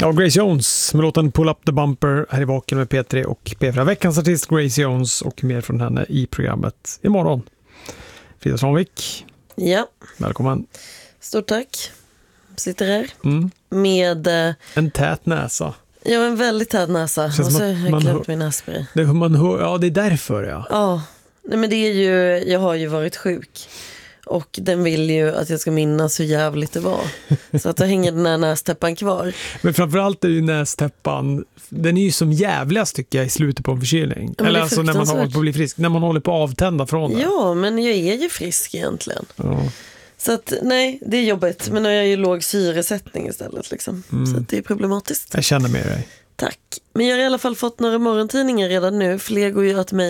Ja, Grace Jones med låten Pull Up the Bumper här i Vaken med P3 och P4. Veckans artist Grace Jones och mer från henne i programmet imorgon. Frida Svanvik. Ja. Välkommen. Stort tack. Sitter här med... en tät näsa. Ja, en väldigt tät näsa. Och så har jag glömt min nässpray. Det är därför, ja. Ja. Nej, men det är ju... Jag har ju varit sjuk. Och den vill ju att jag ska minnas hur jävligt det var. Så att då hänger den här nästäppan kvar. Men framförallt är ju nästäppan, den är ju som jävligast tycker jag i slutet på en förkylning. Ja, eller alltså när man håller på att bli frisk. När man håller på att avtända från det. Ja, men jag är ju frisk egentligen. Ja. Så att nej, det är jobbigt. Men nu har jag ju låg syresättning istället liksom. Så att det är problematiskt. Jag känner med dig. Tack. Men jag har i alla fall fått några morgontidningar redan nu. Fler går ju att mig